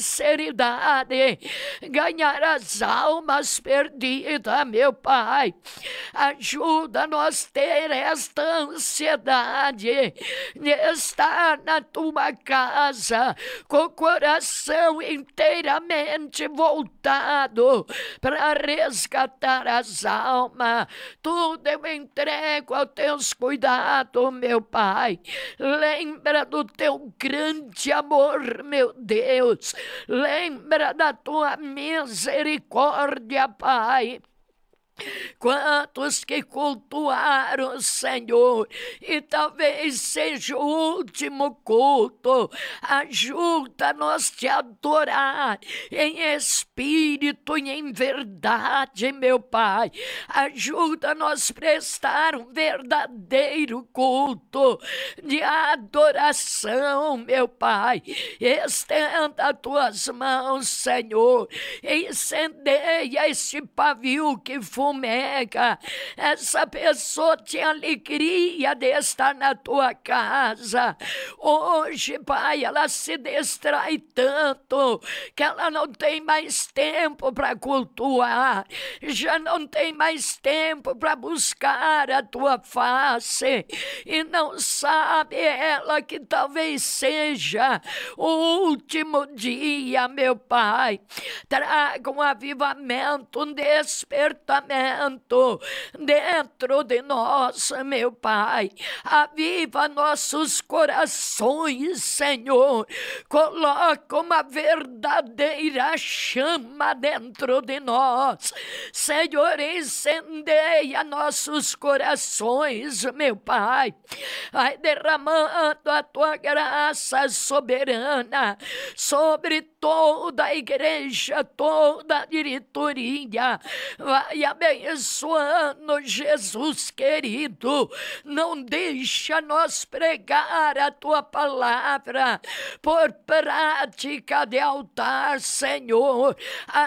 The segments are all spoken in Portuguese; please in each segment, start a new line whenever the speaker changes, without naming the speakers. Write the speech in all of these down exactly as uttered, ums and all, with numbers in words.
sinceridade, ganhar as almas perdidas, meu Pai. Ajuda-nos a ter esta ansiedade de estar na tua casa com o coração inteiramente voltado para resgatar as almas. Tudo eu entrego aos teus cuidados, meu Pai. Lembra do teu grande amor, meu Deus. Lembra da tua misericórdia, Pai. Quantos que cultuaram o Senhor, e talvez seja o último culto. Ajuda-nos a te adorar em espírito e em verdade, meu Pai. Ajuda-nos a prestar um verdadeiro culto de adoração, meu Pai. Estenda as tuas mãos, Senhor, e incendeia este pavio que fumega. Essa pessoa tem alegria de estar na tua casa. Hoje, Pai, ela se distrai tanto que ela não tem mais tempo para cultuar, já não tem mais tempo para buscar a tua face, e não sabe ela que talvez seja o último dia, meu Pai. Traga um avivamento, um despertamento dentro de nós, meu Pai. Aviva nossos corações, Senhor. Coloca uma verdadeira chama dentro de nós, Senhor. Incendeia nossos corações, meu Pai. Vai derramando a tua graça soberana sobre toda a igreja, toda a diretoria. Vai abençoando, Jesus querido. Não deixa nós pregar a tua palavra por prática de altar, Senhor.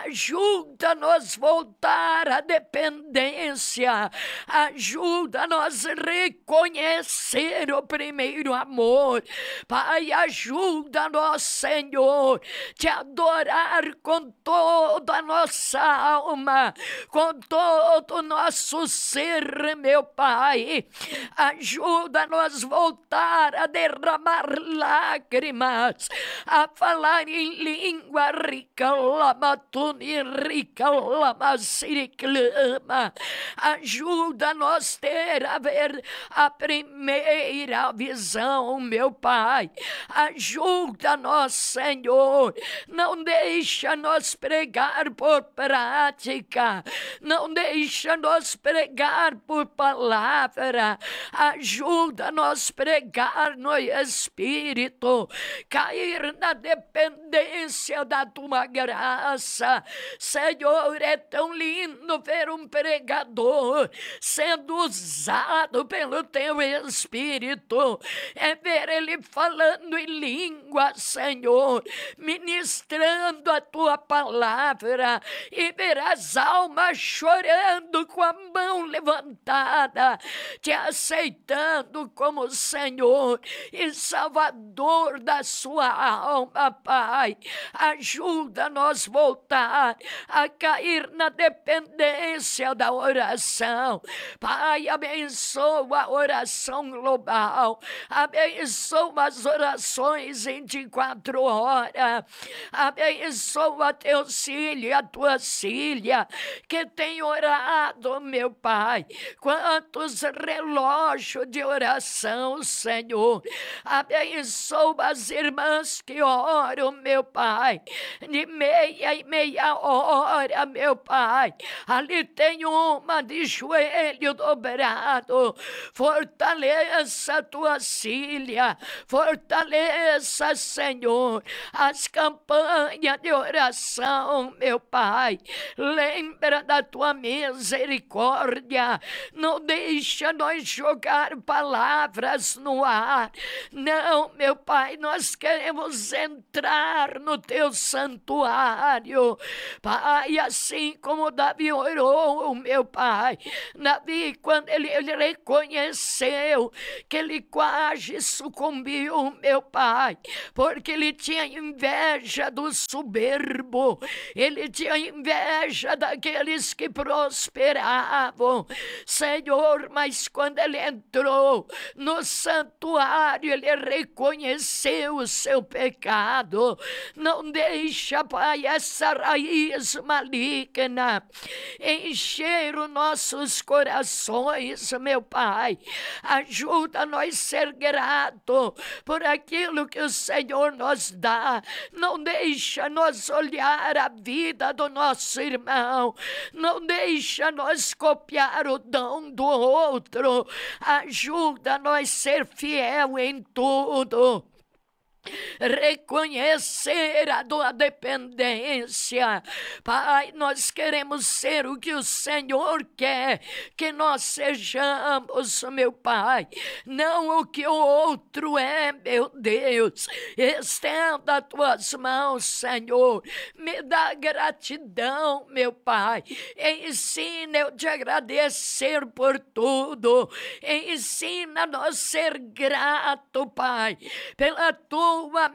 Ajuda-nos a voltar à dependência. Ajuda-nos a reconhecer o primeiro amor. Pai, ajuda-nos, Senhor, te adorar com toda a nossa alma, com todo o nosso ser, meu Pai. Ajuda-nos a voltar a derramar lágrimas, a falar em língua rica, lamatuni rica, lamasiriclama. Ajuda-nos a ter a ver a primeira visão, meu Pai. Ajuda-nos, Senhor. Não deixa-nos pregar por prática, não deixa-nos pregar por palavra. Ajuda-nos a pregar no Espírito, cair na dependência da tua graça. Senhor, é tão lindo ver um pregador sendo usado pelo teu Espírito, é ver ele falando em língua, Senhor, ministrando a tua palavra, e ver as almas chorando com a mão levantada, te aceitando como Senhor e Salvador da sua alma, Pai. Ajuda-nos a voltar a cair na dependência da oração. Pai, abençoa a oração global, abençoa as orações vinte e quatro horas, abençoa teus filhos, a tua filha que tem orado, meu Pai. Quantos relógios de oração, Senhor. Abençoa as irmãs que oram, meu Pai, de meia e meia hora, meu Pai. Ali tem uma de joelho dobrado. Fortaleça a tua filha, fortaleça, Senhor, as campanhas de de oração, meu Pai. Lembra da tua misericórdia. Não deixa nós jogar palavras no ar. Não, meu Pai, nós queremos entrar no teu santuário. Pai, assim como Davi orou, meu Pai. Davi, quando ele, ele reconheceu que ele quase sucumbiu, meu Pai, porque ele tinha inveja do soberbo, ele tinha inveja daqueles que prosperavam, Senhor, mas quando ele entrou no santuário, ele reconheceu o seu pecado. Não deixa, Pai, essa raiz maligna encher os nossos corações, meu Pai. Ajuda nós a ser grato por aquilo que o Senhor nos dá. Não deixa nós olhar a vida do nosso irmão. Não deixa nós copiar o dom do outro. Ajuda nós a ser fiel em tudo. Reconhecer a tua dependência. Pai, nós queremos ser o que o Senhor quer que nós sejamos, meu Pai, não o que o outro é, meu Deus. Estenda as tuas mãos, Senhor, me dá gratidão, meu Pai. Ensina eu te agradecer por tudo. Ensina nós ser grato, Pai, pela tua tua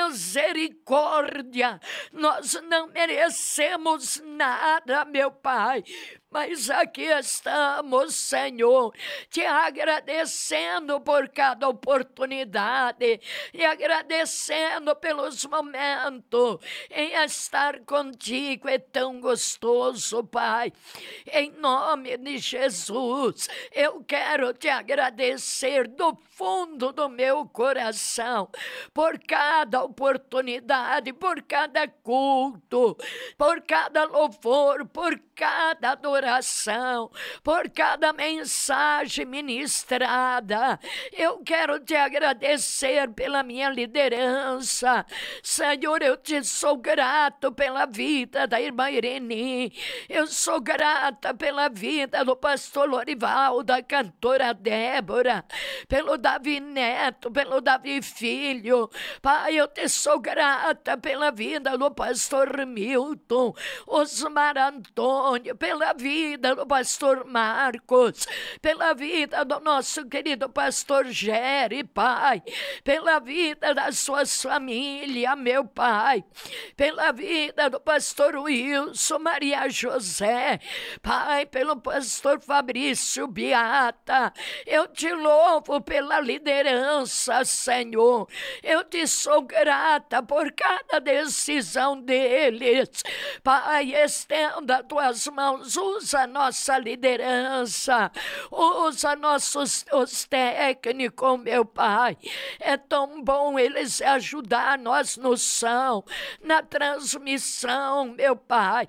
misericórdia. Nós não merecemos nada, meu Pai, mas aqui estamos, Senhor, te agradecendo por cada oportunidade e agradecendo pelos momentos em estar contigo. É tão gostoso, Pai. Em nome de Jesus, eu quero te agradecer do fundo do meu coração por cada oportunidade, por cada culto, por cada louvor, por cada adoração, por cada mensagem ministrada. Eu quero te agradecer pela minha liderança. Senhor, eu te sou grato pela vida da irmã Irene. Eu sou grata pela vida do pastor Lorival, da cantora Débora, pelo Davi Neto, pelo Davi Filho. Pai, eu te sou grata pela vida do pastor Milton, Osmar Antônio, pela vida do pastor Marcos, pela vida do nosso querido pastor Jerry, Pai, pela vida das suas famílias, meu Pai, pela vida do pastor Wilson, Maria José, Pai, pelo pastor Fabrício Beata. Eu te louvo pela liderança, Senhor. Eu te sou grata por cada decisão deles. Pai, estenda tuas mãos, usa a nossa liderança, usa nossos os técnicos, meu Pai. É tão bom eles ajudar nós no som, na transmissão, meu Pai.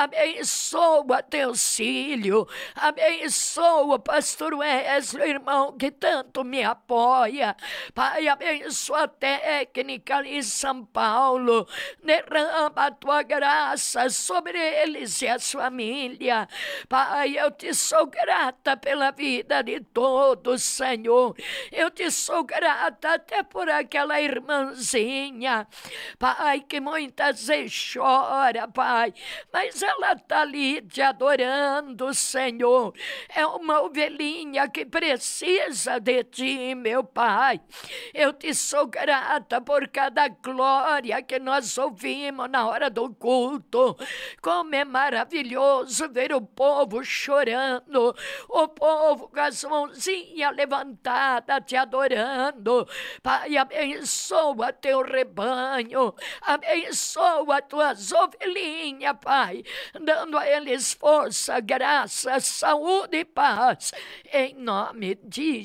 Abençoa teus filhos, abençoa pastor Wesley, irmão, que tanto me apoia. Pai, abençoa a técnica ali em São Paulo, derrama a tua graça sobre eles e a sua família. Pai, eu te sou grata pela vida de todos, Senhor. Eu te sou grata até por aquela irmãzinha, Pai, que muitas vezes chora, Pai, mas ela está ali te adorando, Senhor. É uma ovelhinha que precisa de ti, meu Pai. Eu te sou grata por cada glória que nós ouvimos na hora do culto. Como é maravilhoso ver o povo chorando, o povo com as mãozinhas levantadas te adorando. Pai, abençoa teu rebanho, abençoa tuas ovelhinhas, Pai, dando a eles força, graça, saúde e paz, em nome de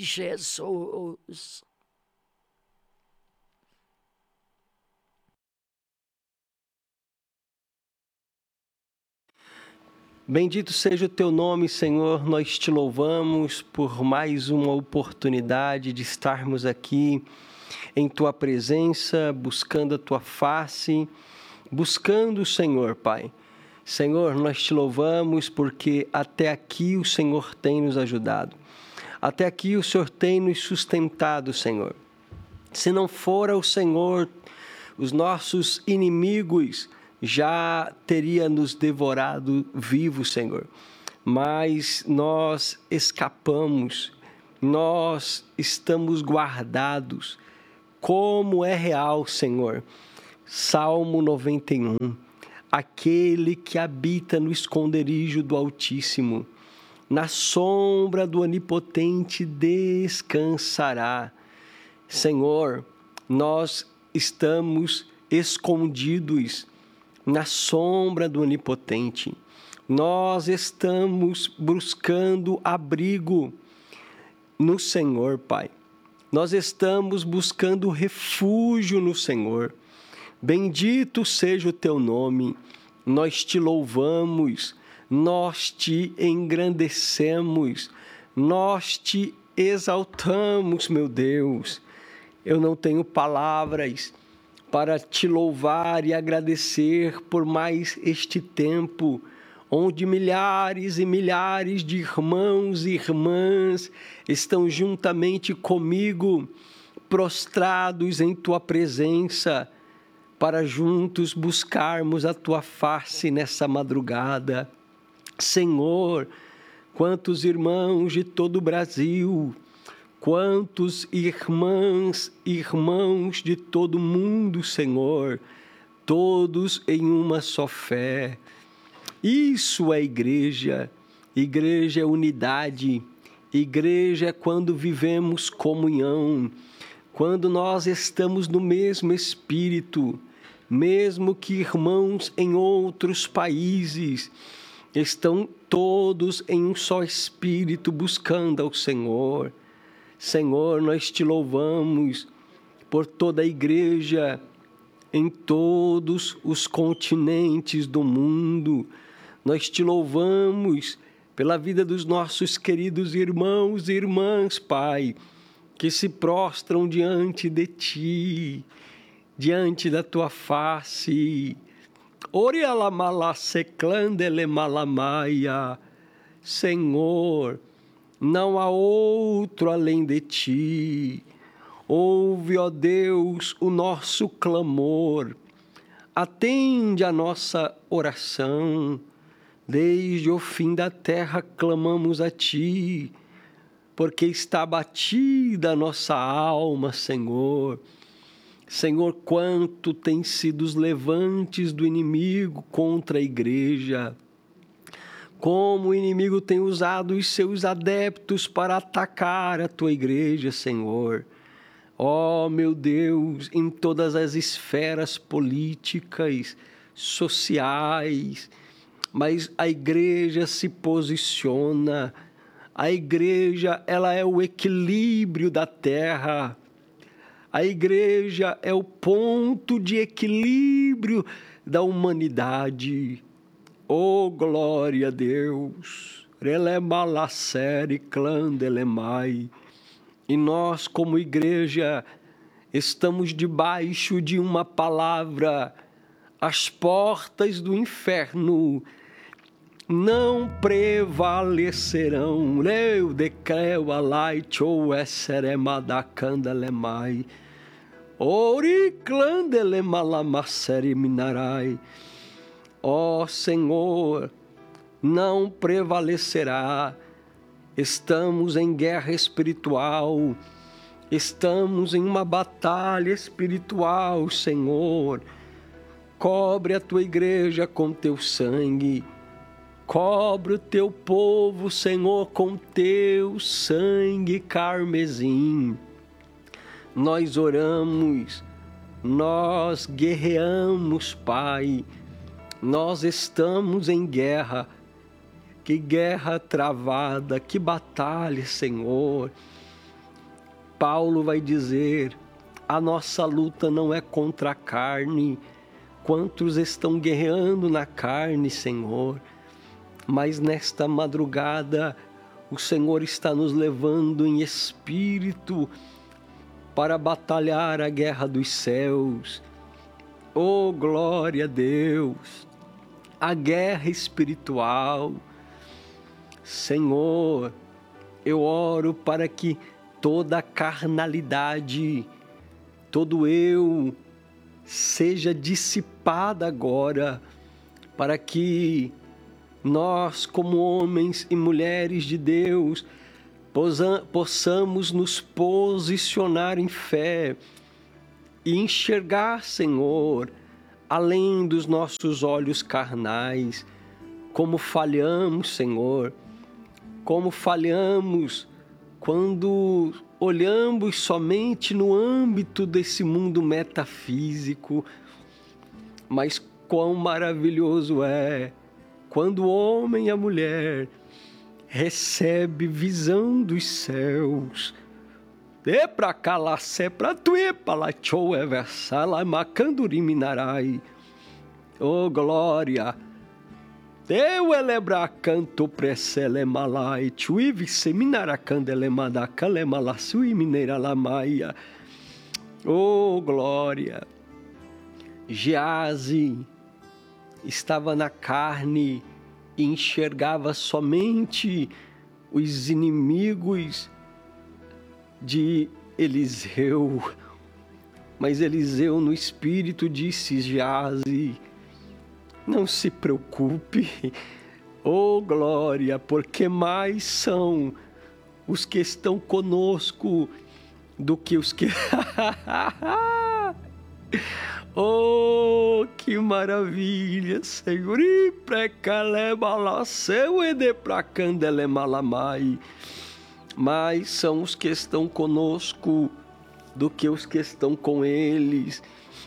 Jesus.
Bendito seja o teu nome, Senhor. Nós te louvamos por mais uma oportunidade de estarmos aqui em tua presença, buscando a tua face, buscando o Senhor, Pai. Senhor, nós te louvamos porque até aqui o Senhor tem nos ajudado. Até aqui o Senhor tem nos sustentado, Senhor. Se não fora o Senhor, os nossos inimigos já teriam nos devorado vivos, Senhor. Mas nós escapamos, nós estamos guardados. Como é real, Senhor. Salmo noventa e um. Aquele que habita no esconderijo do Altíssimo, na sombra do Onipotente descansará. Senhor, nós estamos escondidos na sombra do Onipotente. Nós estamos buscando abrigo no Senhor, Pai. Nós estamos buscando refúgio no Senhor. Bendito seja o teu nome. Nós te louvamos, nós te engrandecemos, nós te exaltamos, meu Deus. Eu não tenho palavras para te louvar e agradecer por mais este tempo, onde milhares e milhares de irmãos e irmãs estão juntamente comigo, prostrados em tua presença, para juntos buscarmos a tua face nessa madrugada. Senhor, quantos irmãos de todo o Brasil, quantos irmãs e irmãos de todo o mundo, Senhor, todos em uma só fé. Isso é igreja. Igreja é unidade. Igreja é quando vivemos comunhão, quando nós estamos no mesmo espírito, mesmo que irmãos em outros países estão todos em um só espírito buscando ao Senhor. Senhor, nós te louvamos por toda a igreja em todos os continentes do mundo. Nós te louvamos pela vida dos nossos queridos irmãos e irmãs, Pai, que se prostram diante de Ti, diante da Tua face. Senhor, não há outro além de Ti. Ouve, ó Deus, o nosso clamor. Atende a nossa oração. Desde o fim da terra clamamos a Ti, porque está abatida a nossa alma, Senhor. Senhor, quanto tem sido os levantes do inimigo contra a igreja. Como o inimigo tem usado os seus adeptos para atacar a Tua igreja, Senhor. Ó, meu Deus, em todas as esferas políticas, sociais, mas a igreja se posiciona. A igreja, ela é o equilíbrio da terra. A igreja é o ponto de equilíbrio da humanidade. Oh, glória a Deus! E nós, como igreja, estamos debaixo de uma palavra. As portas do inferno não prevalecerão. Eu declaro a light ou esseremadacandalemai. Oriclandelemalamaseriminarai. Ó Senhor, não prevalecerá. Estamos em guerra espiritual. Estamos em uma batalha espiritual, Senhor. Cobre a Tua igreja com Teu sangue. Cobre o Teu povo, Senhor, com Teu sangue carmesim. Nós oramos, nós guerreamos, Pai. Nós estamos em guerra. Que guerra travada, que batalha, Senhor. Paulo vai dizer, a nossa luta não é contra a carne. Quantos estão guerreando na carne, Senhor? Mas nesta madrugada, o Senhor está nos levando em espírito para batalhar a guerra dos céus. Oh, glória a Deus! A guerra espiritual. Senhor, eu oro para que toda a carnalidade, todo eu, seja dissipada agora, para que nós, como homens e mulheres de Deus, possamos nos posicionar em fé e enxergar, Senhor, além dos nossos olhos carnais, como falhamos, Senhor, como falhamos quando olhamos somente no âmbito desse mundo metafísico, mas quão maravilhoso é quando o homem e a mulher recebe visão dos céus. E pra cá lá se pra tu e pra lá tchou é versala macanduri minarai. Oh glória! Eu elebra canto presele malai chuive seminara candele madacale malasui mineira lamaia. Oh glória! Geazi estava na carne e enxergava somente os inimigos de Eliseu, mas Eliseu no espírito disse: Geazi, não se preocupe, oh glória, porque mais são os que estão conosco do que os que... Oh, que maravilha, Senhor! E mais são os que estão conosco do que os que estão com eles.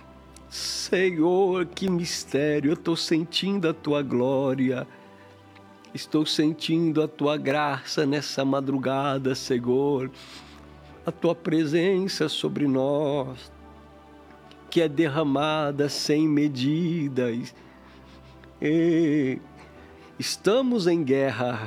Senhor, que mistério! Eu estou sentindo a Tua glória. Estou sentindo a Tua graça nessa madrugada, Senhor. A Tua presença sobre nós, que é derramada sem medidas. E estamos em guerra.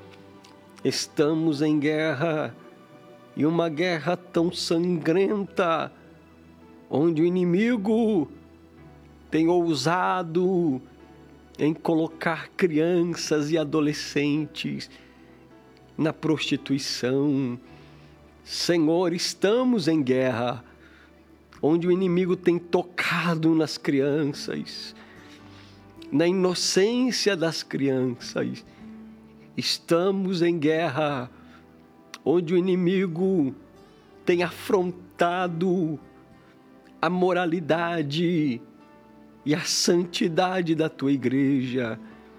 Estamos em guerra. E uma guerra tão sangrenta, onde o inimigo tem ousado em colocar crianças e adolescentes na prostituição. Senhor, estamos em guerra, onde o inimigo tem tocado nas crianças, na inocência das crianças. Estamos em guerra, onde o inimigo tem afrontado a moralidade e a santidade da tua igreja.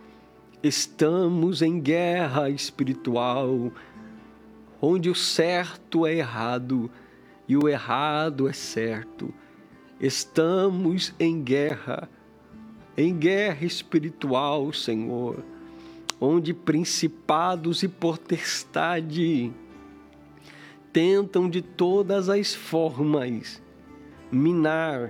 Estamos em guerra espiritual, onde o certo é errado e o errado é certo. Estamos em guerra, em guerra espiritual, Senhor, onde principados e potestade tentam de todas as formas minar,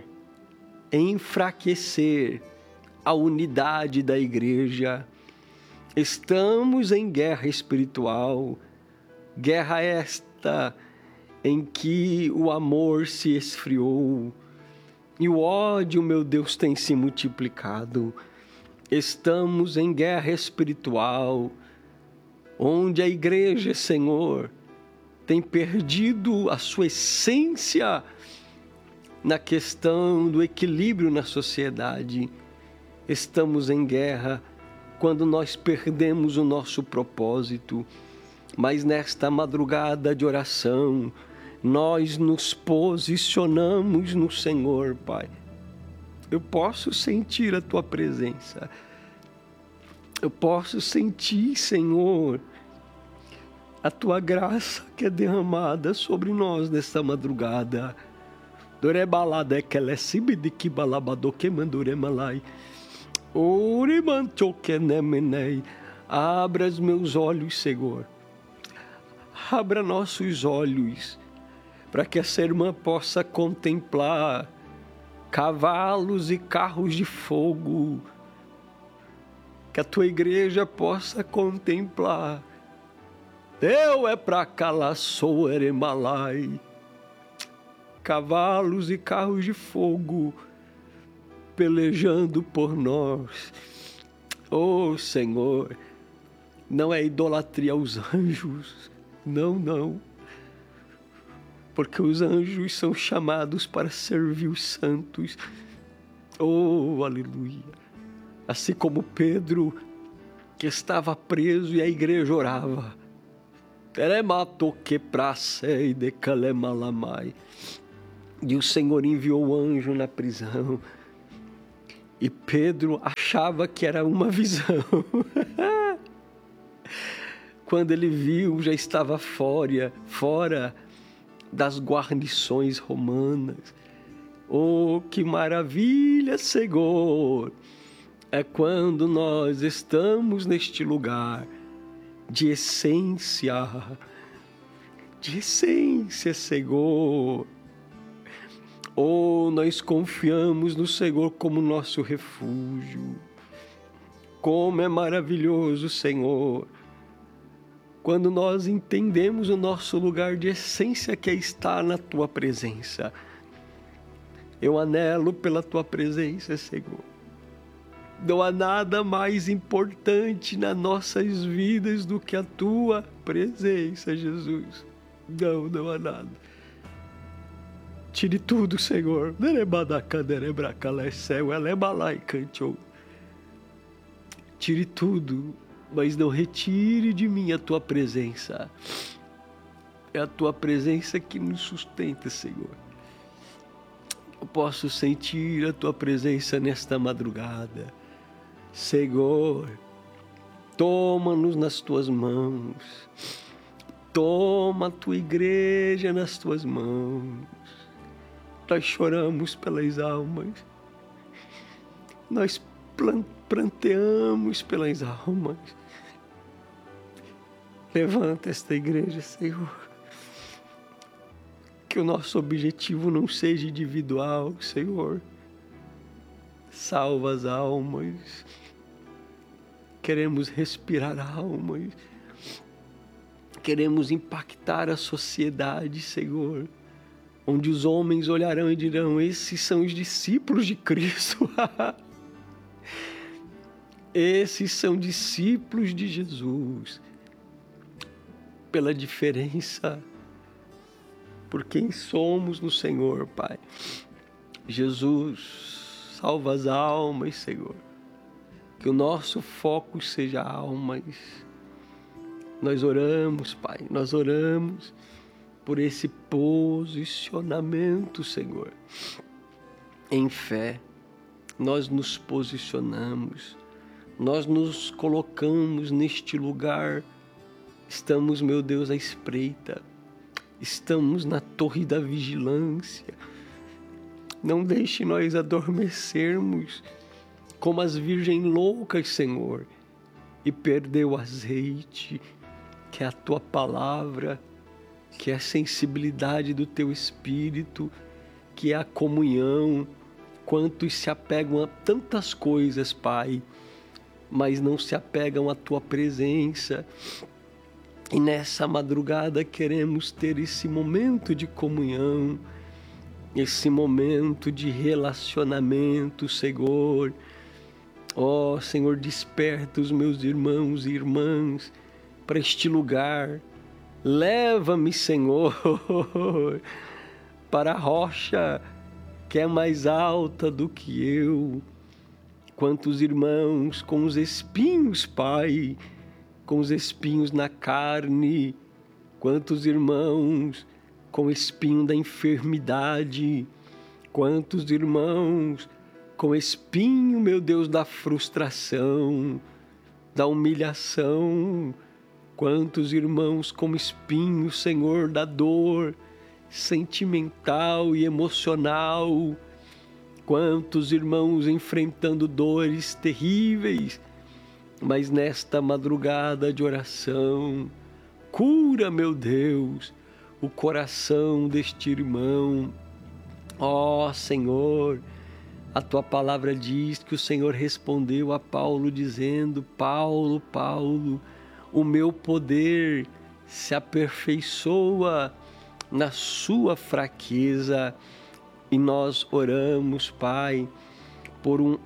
enfraquecer a unidade da igreja. Estamos em guerra espiritual, guerra esta em que o amor se esfriou e o ódio, meu Deus, tem se multiplicado. Estamos em guerra espiritual, onde a igreja, Senhor, tem perdido a sua essência na questão do equilíbrio na sociedade. Estamos em guerra quando nós perdemos o nosso propósito, mas nesta madrugada de oração, nós nos posicionamos no Senhor, Pai. Eu posso sentir a Tua presença. Eu posso sentir, Senhor, a Tua graça que é derramada sobre nós nesta madrugada. Dorebalada que ela é de que balabado que manduremalai. Orimantokenemenei. Abra os meus olhos, Senhor. Abra nossos olhos para que essa irmã possa contemplar cavalos e carros de fogo, que a tua igreja possa contemplar. Eu é para calaçou eremalai, cavalos e carros de fogo, pelejando por nós. Oh, Senhor, não é idolatria aos anjos, não, não. Porque os anjos são chamados para servir os santos. Oh, aleluia. Assim como Pedro, que estava preso e a igreja orava. E o Senhor enviou o anjo na prisão. E Pedro achava que era uma visão. Quando ele viu, já estava fora, fora das guarnições romanas. Oh, que maravilha, Senhor! É quando nós estamos neste lugar de essência, de essência, Senhor. Oh, nós confiamos no Senhor como nosso refúgio. Como é maravilhoso, Senhor, quando nós entendemos o nosso lugar de essência, que é estar na Tua presença. Eu anelo pela Tua presença, Senhor. Não há nada mais importante nas nossas vidas do que a Tua presença, Jesus. Não, não há nada. Tire tudo, Senhor. Tire tudo, mas não retire de mim a Tua presença. É a Tua presença que nos sustenta, Senhor. Eu posso sentir a Tua presença nesta madrugada. Senhor, toma-nos nas Tuas mãos. Toma a Tua igreja nas Tuas mãos. Nós choramos pelas almas. Nós pranteamos pelas almas. Levanta esta igreja, Senhor. Que o nosso objetivo não seja individual, Senhor. Salva as almas. Queremos respirar almas. Queremos impactar a sociedade, Senhor. Onde os homens olharão e dirão: esses são os discípulos de Cristo. Esses são discípulos de Jesus. Pela diferença, por quem somos no Senhor, Pai. Jesus, salva as almas, Senhor. Que o nosso foco seja almas. Nós oramos, Pai, nós oramos por esse posicionamento, Senhor. Em fé, nós nos posicionamos, nós nos colocamos neste lugar. Estamos, meu Deus, à espreita. Estamos na torre da vigilância. Não deixe nós adormecermos como as virgens loucas, Senhor, e perder o azeite, que é a Tua palavra, que é a sensibilidade do Teu Espírito, que é a comunhão. Quantos se apegam a tantas coisas, Pai, mas não se apegam à Tua presença. E nessa madrugada queremos ter esse momento de comunhão, esse momento de relacionamento, Senhor. Ó, oh, Senhor, desperta os meus irmãos e irmãs para este lugar. Leva-me, Senhor, para a rocha que é mais alta do que eu. Quantos irmãos com os espinhos, Pai, com os espinhos na carne. Quantos irmãos com o espinho da enfermidade. Quantos irmãos com o espinho, meu Deus, da frustração, da humilhação. Quantos irmãos com espinho, Senhor, da dor sentimental e emocional. Quantos irmãos enfrentando dores terríveis, mas nesta madrugada de oração, cura, meu Deus, o coração deste irmão. Ó Senhor, a Tua palavra diz que o Senhor respondeu a Paulo dizendo: Paulo, Paulo, o meu poder se aperfeiçoa na sua fraqueza. E nós oramos, Pai, por um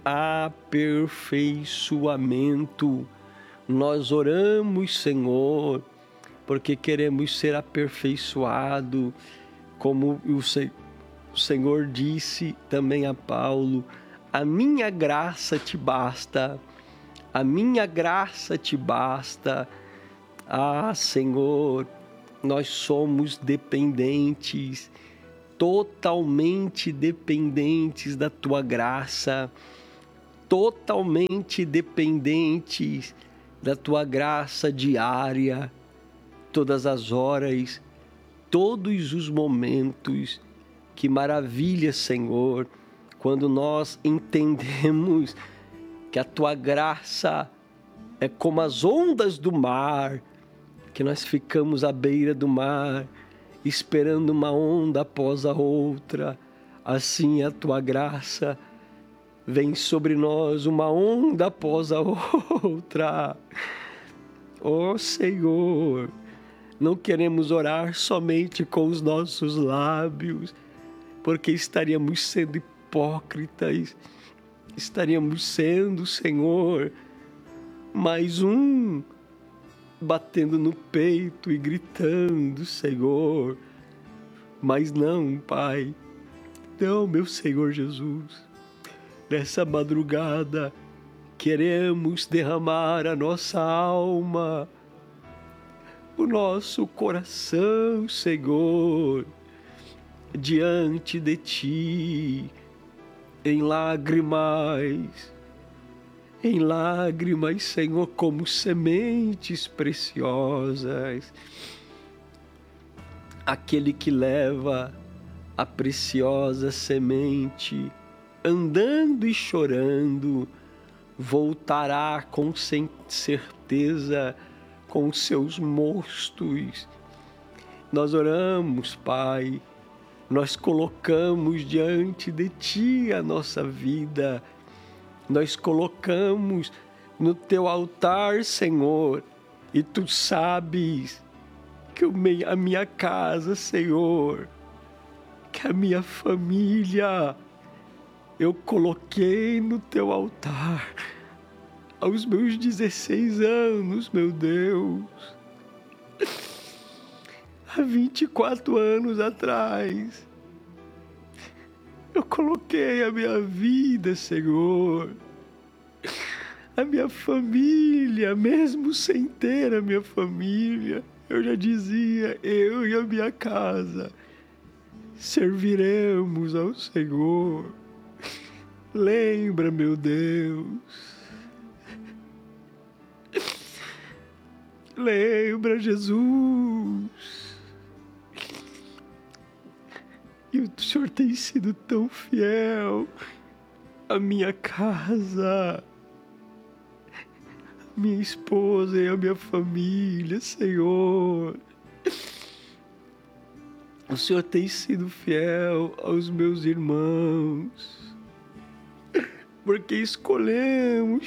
aperfeiçoamento. Nós oramos, Senhor, porque queremos ser aperfeiçoados, como o Senhor disse também a Paulo: a minha graça te basta, a minha graça te basta. Ah, Senhor, nós somos dependentes, totalmente dependentes da tua graça, totalmente dependentes da tua graça diária, todas as horas, todos os momentos. Que maravilha, Senhor, quando nós entendemos que a tua graça é como as ondas do mar, que nós ficamos à beira do mar, esperando uma onda após a outra. Assim a tua graça vem sobre nós, uma onda após a outra. Ó Senhor, não queremos orar somente com os nossos lábios, porque estaríamos sendo hipócritas, estaríamos sendo, Senhor, mais um batendo no peito e gritando, Senhor. Mas não, Pai, não, meu Senhor Jesus. Nessa madrugada, queremos derramar a nossa alma, o nosso coração, Senhor, diante de Ti, em lágrimas, em lágrimas, Senhor, como sementes preciosas. Aquele que leva a preciosa semente, andando e chorando, voltará com certeza com seus mostos. Nós oramos, Pai, nós colocamos diante de Ti a nossa vida, nós colocamos no Teu altar, Senhor, e Tu sabes que a minha casa, Senhor, que a minha família, eu coloquei no Teu altar aos meus dezesseis anos, meu Deus. Há vinte e quatro anos atrás, eu coloquei a minha vida, Senhor, a minha família, mesmo sem ter a minha família, eu já dizia, eu e a minha casa serviremos ao Senhor. Lembra, meu Deus. Lembra, Jesus. E o Senhor tem sido tão fiel à minha casa, à minha esposa e à minha família, Senhor. O Senhor tem sido fiel aos meus irmãos, porque escolhemos